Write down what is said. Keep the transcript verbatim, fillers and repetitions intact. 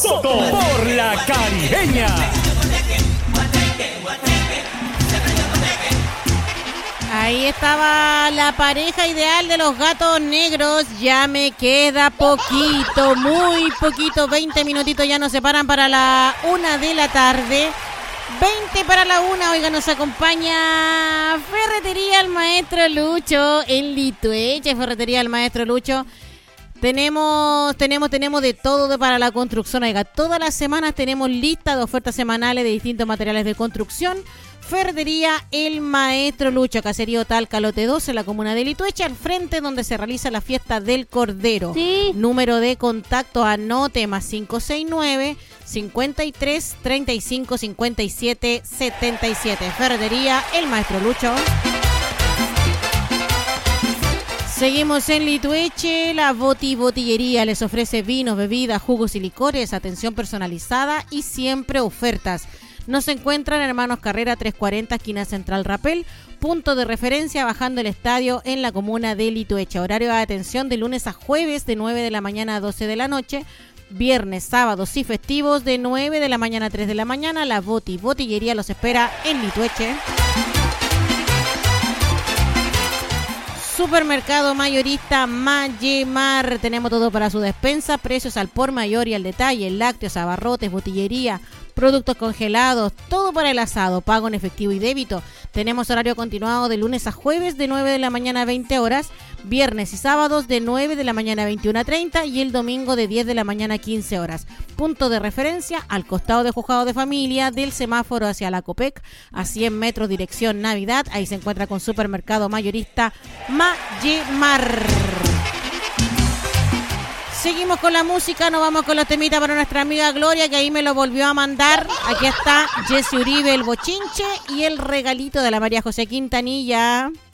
Soto por la Caribeña. Ahí estaba la pareja ideal de los gatos negros. Ya me queda poquito, muy poquito. veinte minutitos ya nos separan para la una de la tarde. veinte para la una. Oiga, nos acompaña Ferretería El Maestro Lucho en Litueche. Ferretería El Maestro Lucho. Tenemos, tenemos, tenemos de todo para la construcción. Oiga, todas las semanas tenemos lista de ofertas semanales de distintos materiales de construcción. Ferretería El Maestro Lucho, Caserío Talca, Lote dos, en la comuna de Litueche, al frente donde se realiza la fiesta del Cordero. Sí. Número de contacto, anote, más cinco seis nueve, cincuenta y tres, treinta y cinco, cincuenta y siete, setenta y siete. Ferretería El Maestro Lucho. Seguimos en Litueche. La Boti Botillería les ofrece vinos, bebidas, jugos y licores, atención personalizada y siempre ofertas. Nos encuentran Hermanos Carrera trescientos cuarenta, esquina Central Rapel, punto de referencia bajando el estadio en la comuna de Litueche. Horario de atención de lunes a jueves de nueve de la mañana a doce de la noche, viernes, sábados y festivos de nueve de la mañana a tres de la mañana. La Boti Botillería los espera en Litueche. Supermercado mayorista Mayemar. Tenemos todo para su despensa, precios al por mayor y al detalle, lácteos, abarrotes, botillería, productos congelados, todo para el asado, pago en efectivo y débito. Tenemos horario continuado de lunes a jueves de nueve de la mañana a veinte horas, viernes y sábados de nueve de la mañana a veintiuna treinta y el domingo de diez de la mañana a quince horas. Punto de referencia al costado de Juzgado de Familia, del semáforo hacia la Copec, a cien metros dirección Navidad. Ahí se encuentra con Supermercado mayorista Mayemar. Seguimos con la música, nos vamos con los temitas para nuestra amiga Gloria, que ahí me lo volvió a mandar. Aquí está Jesse Uribe, el bochinche, y el regalito de la María José Quintanilla.